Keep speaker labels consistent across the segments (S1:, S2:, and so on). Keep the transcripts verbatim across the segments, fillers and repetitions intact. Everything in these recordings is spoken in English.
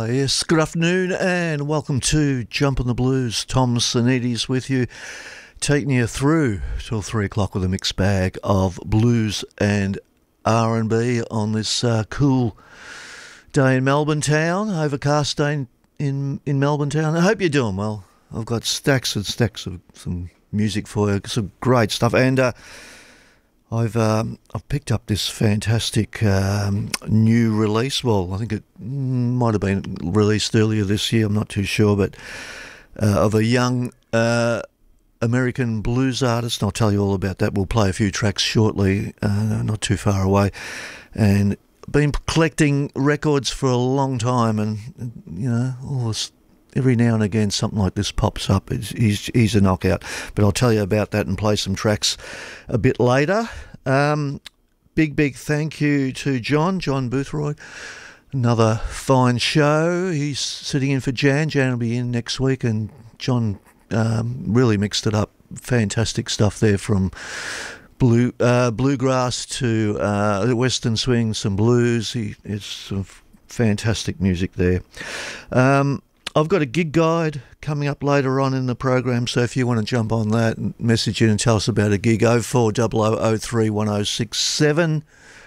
S1: Ah, yes, good afternoon and welcome to Jump on the Blues. Tom Sanides with you, taking you through till three o'clock with a mixed bag of blues and R and B on this uh, cool day in Melbourne town, overcast day in, in, in Melbourne town. I hope you're doing well. I've got stacks and stacks of some music for you, some great stuff, and uh, I've um, I've picked up this fantastic um, new release. Well, I think it might have been released earlier this year. I'm not too sure, but uh, of a young uh, American blues artist. And I'll tell you all about that. We'll play a few tracks shortly, uh, not too far away. And been collecting records for a long time, and you know, all this, every now and again something like this pops up. It's, he's, he's a knockout. But I'll tell you about that and play some tracks a bit later. Um, big, big thank you to John, John Boothroyd. Another fine show. He's sitting in for Jan. Jan will be in next week, and John um, really mixed it up. Fantastic stuff there, from blue uh, bluegrass to uh, western swing, some blues. He, it's some fantastic music there. Um, I've got a gig guide coming up later on in the program, so if you want to jump on that and message in and tell us about a gig, oh four hundred, oh three, one oh six seven.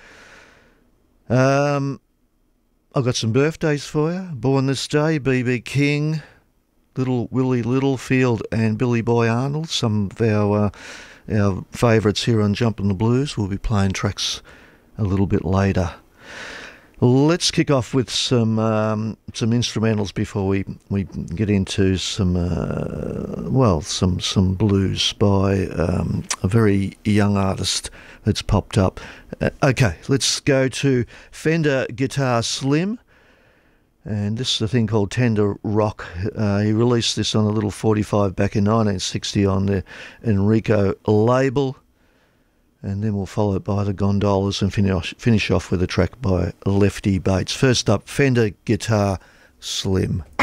S1: Um, I've got some birthdays for you. Born this day, B B King, Little Willie Littlefield and Billy Boy Arnold, some of our, uh, our favourites here on Jumpin' the Blues. We'll be playing tracks a little bit later. Let's kick off with some um, some instrumentals before we, we get into some uh, well some some blues by um, a very young artist that's popped up. Uh, okay, let's go to Fender Guitar Slim, and this is a thing called Tender Rock. Uh, he released this on a little forty-five back in nineteen sixty on the Enrico label. And then we'll follow it by the Gondolas and finish, finish off with a track by Lefty Bates. First up, Fender Guitar Slim.